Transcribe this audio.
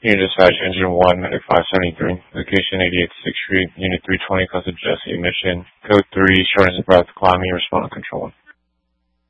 Unit Dispatch Engine 1, Medic 573, location 88th 6th Street, Unit 320, Coast of Jesse, Mission, Code 3, shortness of breath, climb me, respond, control 1.